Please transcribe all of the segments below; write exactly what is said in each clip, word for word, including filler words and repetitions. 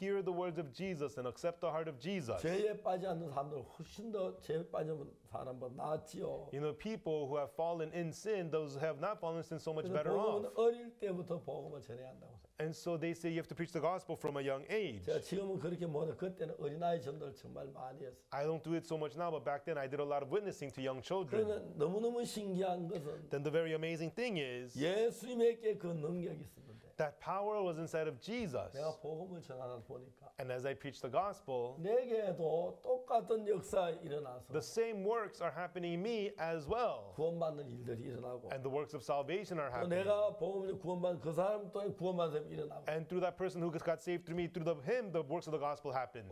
hear the words of Jesus and accept the heart of Jesus. 죄에 빠지 않는 사람들은 훨씬 더 죄에 빠진 사람보다 낫지요. You know, people who have fallen in sin, those who have not fallen in sin, so much 그래서 better 복음은 off. 어릴 때부터 복음을 전해야 한다고 생각해요. And so they say you have to preach the gospel from a young age. 제가 지금은 그렇게 못해. 그때는 어린아이 전도를 정말 많이 했어요. I don't do it so much now, but back then I did a lot of witnessing to young children. 그러나 너무너무 신기한 것은 Then the very amazing thing is 예수님에게 그 능력이 있었는데 that power was inside of Jesus. 내가 복음을 전하다 보니까 And as I preach the gospel, 내게도 똑같은 역사가 일어나서 the same works are happening in me as well. 구원받는 일들이 일어나고 And the works of salvation are 또 happening. 내가 복음을 구원받는 그 사람 또한 구원받는 사람이 일어나고 And through that person who got saved through me, through the, him, the works of the gospel happens.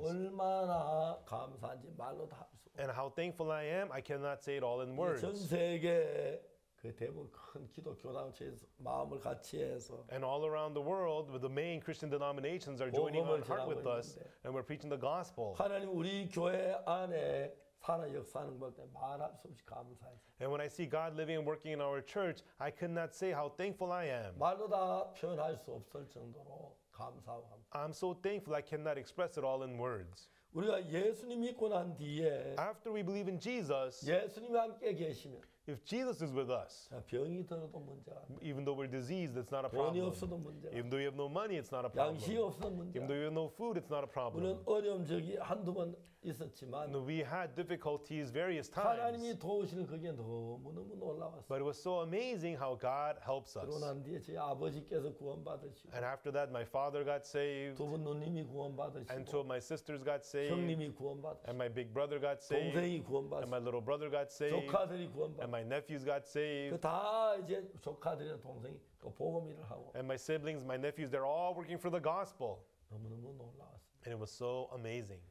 얼마나 감사한지 말로 다 할 수 없어요. And how thankful I am, I cannot say it all in 전 words. 세계 그 대부분 큰 기독 교단체에서 마음을 같이 해서 And all around the world, with the main Christian denominations are joining on heart with us, and we're preaching the gospel. 하나님 우리 교회 안에 살아 역사하는 걸 때 말할 수 없이 감사해요. And when I see God living and working in our church, I could not say how thankful I am. 말로 다 표현할 수 없을 정도로 감사하고 합니다. I'm so thankful I cannot express it all in words. 우리가 예수님 믿고 난 뒤에 After we believe in Jesus, 예수님이 함께 계시면 if Jesus is with us, 병이 들어도 문제가 아니에요. even though we're diseased, it's not a 돈이 problem. 없어도 문제가 Even though we have no money, it's not a 양식이 problem. 없어도 문제가 Even though we have no food, it's not a problem. 물론 어려움 적이 한두 번 있었지만 No, we had difficulties various 하나님이 times, 도우시는 그게 너무너무 놀라웠어요. but it was so amazing how God helps 그러고 us. 난 뒤에 제 아버지께서 구원받으시고 And after that, my father got saved, 두 분 누님이 and two 구원받으시고 of my sisters got saved, 형님이 구원받으시고 and my big brother got saved, 동생이 and 구원받으시고 my little brother got saved, 조카들이 and 구원받으시고 my nephews got saved, 그 다 이제 조카들이나 동생이 또 복음 일을 하고 and my siblings, my nephews, they're all working for the gospel. 너무너무 놀라웠어요. And it was so amazing.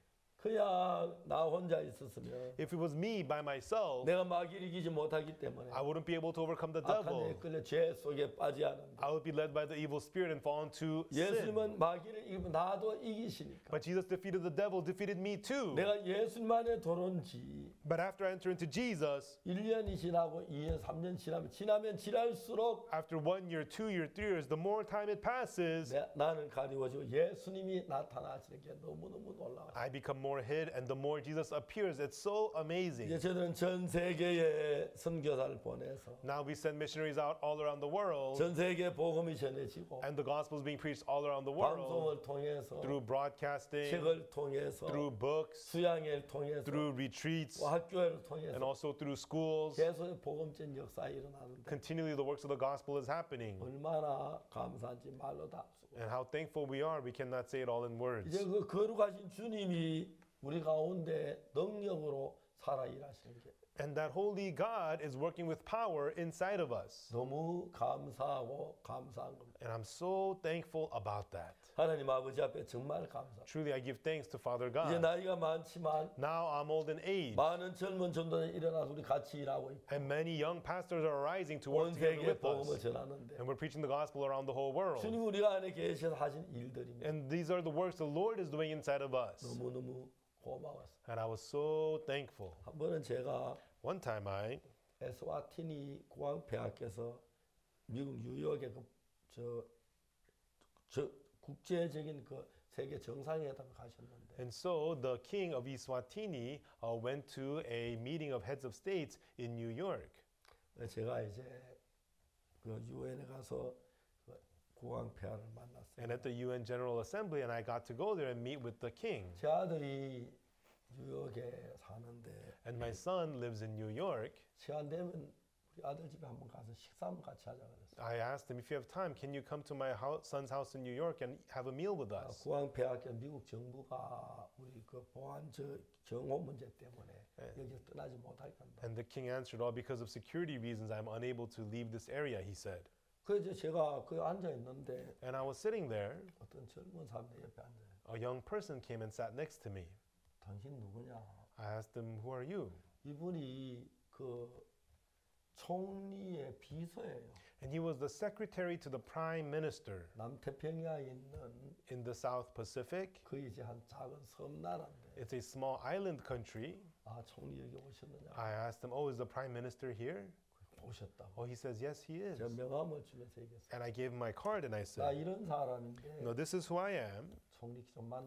그야 나 혼자 있었으면 If it was me by myself, 내가 마귀를 이기지 못하기 때문에 I wouldn't be able to overcome the 악한 데 devil. 끌려 죄 속에 빠지 않는데 I would be led by the evil spirit and fall into sin. 예수님은 마귀를 이기면 나도 이기시니까 But Jesus defeated the devil, defeated me too. 내가 예수님 안에 들어온 지 But after I enter into Jesus, 일 년이 지나고 이 년, 삼 년 지나면 지나면 지날수록 after one year, two year, three years, the more time it passes, 내, 나는 가리워지고 예수님이 나타나시는 게 너무너무 놀라워요. I become more hid, and the more Jesus appears, it's so amazing. 이제 저들은 전 세계에 선교사를 보내서 Now we send missionaries out all around the world, 전 세계 복음이 전해지고 and the gospel is being preached all around the world 방송을 통해서 through broadcasting, 책을 통해서 through books, 수양회를 통해서 through retreats, 또 학교를 and 통해서 also through schools. 계속 복음전 역사가 일어나는데 Continually, the works of the gospel is happening. 얼마나 감사한지 말로 다 없고 And how thankful we are, we cannot say it all in words. 이제 그 거룩하신 주님이 우리 가운데 능력으로 살아 일하시는 게 And that holy God is working with power inside of us. 너무 감사하고 감사한 겁니다. And I'm so thankful about that. 하나님 아버지 앞에 정말 감사합니다. Truly, I give thanks to Father 이제 God. 나이가 많지만 Now I'm old in age, 많은 젊은 전도자들이 일어나서 우리 같이 일하고 있고 and many young pastors are arising to 온 work together 세계에 with 복음을 us. 전하는데 And we're preaching the gospel around the whole world. 주님 우리가 안에 계셔서 하신 일들입니다. And these are the works the Lord is doing inside of us. 너무너무 고마웠어요. And I was so thankful. 한 번은 제가 One time I, 에스와티니 국왕폐하께서 미국 뉴욕의 그 저, 저 국제적인 그 세계 정상회담 가셨는데 and so the king of Eswatini uh, went to a meeting of heads of states in New York. 제가 이제 그 유엔에 가서 그 국왕폐하를 만났어요. And at the U N General Assembly, and I got to go there and meet with the king. 제 아들이 뉴욕에 사는데 And my son lives in New York. 시간 되면 우리 아들 집에 한번 가서 식사 한번 같이 하자 그랬어요. I asked him, if you have time, can you come to my house, son's house in New York and have a meal with 아, us? 국왕폐하께 미국 정부가 우리 그 보안 저 경호 문제 때문에 네. 여기를 떠나지 못할 건다. And the king answered, oh, because of security reasons, I'm unable to leave this area, he said. 그래서 제가 거기 앉아 있는데 And I was sitting there. 어떤 젊은 사람 내 옆에 앉아요. A young person came and sat next to me. 당신 누구냐? I asked him, who are you? 이분이 그 총리의 비서예요. And he was the secretary to the prime minister 남태평양에 있는 in the South Pacific. 그 이제 한 작은 섬나라인데 It's a small island country. 아 총리 여기 오셨느냐? I asked him, oh, is the prime minister here? 오셨다고. Oh, he says, yes, he is. 제가 명함을 주면서 얘기했어요. And I gave him my card and I 나 said, 이런 사람인데 no, this is who I am. 총리 좀 만나.